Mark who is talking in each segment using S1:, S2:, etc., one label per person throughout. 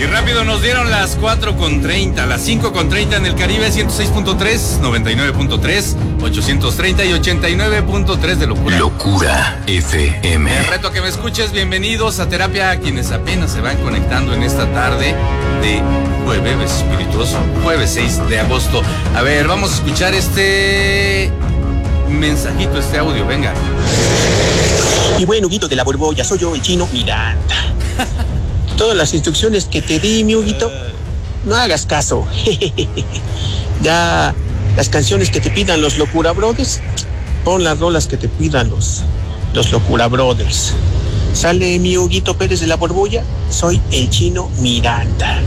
S1: rápido nos dieron las 4:30, las 5:30 en el Caribe, 106.3, 99.3, 830 y 89.3 de Locura.
S2: Locura FM.
S1: El reto a que me escuches, bienvenidos a Terapia, a quienes apenas se van conectando en esta tarde de jueves espirituoso, jueves 6 de agosto. A ver, vamos a escuchar este mensajito, este audio, venga.
S3: Y bueno, Huguito de la Borbolla, soy yo, el chino Miranda. Todas las instrucciones que te di, mi Huguito, no hagas caso. Ya las canciones que te pidan los Locura Brothers, pon las rolas que te pidan los Locura Brothers. Sale mi Huguito Pérez de la Borbolla, soy el chino Miranda.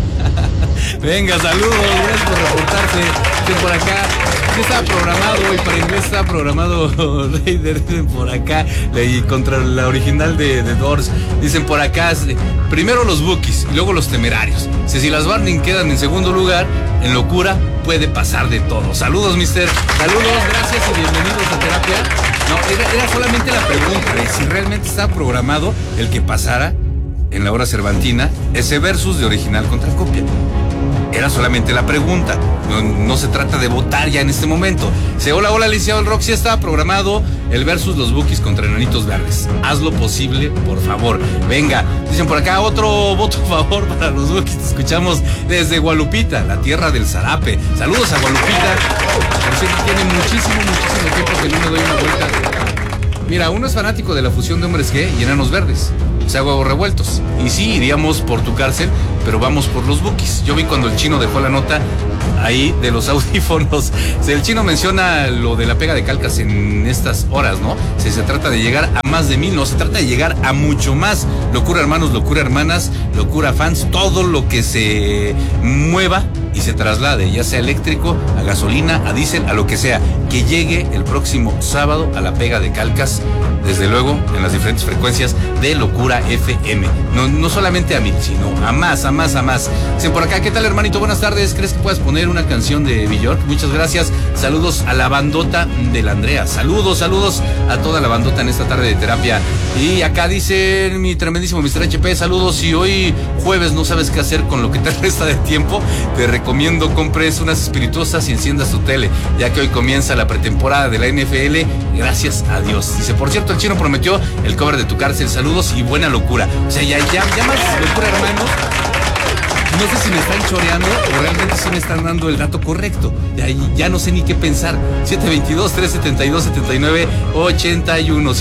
S1: Venga, saludos, gracias por reportarse. Dicen por acá, ¿qué estaba programado hoy? Para inglés estaba programado Raider, dicen por acá, y contra la original de Doors. Dicen por acá, primero los Bookies y luego los Temerarios. Si las Barney quedan en segundo lugar, en Locura puede pasar de todo. Saludos, mister. Saludos, gracias y bienvenidos a Terapia. No, era solamente la pregunta de si realmente estaba programado el que pasara en la hora cervantina ese versus de original contra copia. Era solamente la pregunta, no se trata de votar ya en este momento. Hola, licenciado del Rock, sí estaba programado el versus los Bookies contra Enanitos Verdes. Haz lo posible, por favor. Venga, dicen por acá, otro voto a favor para los Bookies. Te escuchamos desde Gualupita, la tierra del zarape. Saludos a Gualupita. Por cierto, tiene muchísimo tiempo que no me doy una vuelta. Mira, uno es fanático de la fusión de Hombres G y Enanos Verdes. O sea, huevos revueltos. Y sí, iríamos por tu cárcel, pero vamos por los Bookies. Yo vi cuando el chino dejó la nota ahí de los audífonos. El chino menciona lo de la pega de calcas en estas horas, ¿no? Si se trata de llegar a más de 1000, no, se trata de llegar a mucho más. Locura hermanos, locura hermanas, locura fans, todo lo que se mueva y se traslade, ya sea eléctrico, a gasolina, a diésel, a lo que sea, que llegue el próximo sábado a la pega de calcas, desde luego en las diferentes frecuencias de Locura FM. No solamente a mí, sino a más. Dicen por acá, ¿qué tal, hermanito? Buenas tardes. ¿Crees que puedas poner una canción de Björk? Muchas gracias. Saludos a la bandota de la Andrea. Saludos a toda la bandota en esta tarde de Terapia. Y acá dice mi tremendísimo Mr. HP, saludos. Si hoy jueves no sabes qué hacer con lo que te resta de tiempo, te recomiendo compres unas espirituosas y enciendas tu tele, ya que hoy comienza la pretemporada de la NFL. Gracias a Dios. Dice, por cierto, el chino prometió el cover de tu cárcel. Saludos y buena locura. O sea, ya más locura, hermanos. No sé si me están choreando o realmente sí me están dando el dato correcto. Ya no sé ni qué pensar. 722-372-7981.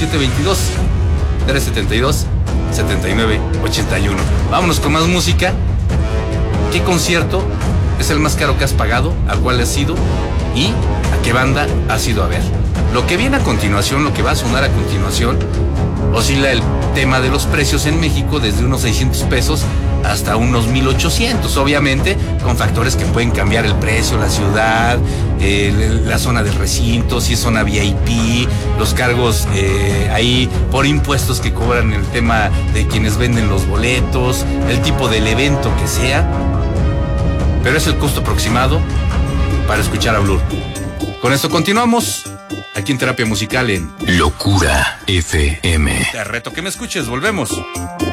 S1: 722-372-7981. Vámonos con más música. ¿Qué concierto es el más caro que has pagado? ¿A cuál has ido? ¿Y a qué banda has ido a ver? Lo que viene a continuación, lo que va a sonar a continuación, oscila el tema de los precios en México desde unos 600 pesos hasta unos 1800, obviamente con factores que pueden cambiar el precio, la ciudad, la zona del recinto, si es zona VIP, los cargos ahí por impuestos que cobran, el tema de quienes venden los boletos, el tipo del evento que sea, pero es el costo aproximado para escuchar a Blur. Con esto continuamos aquí en Terapia Musical en
S2: Locura FM.
S1: Te reto que me escuches, volvemos.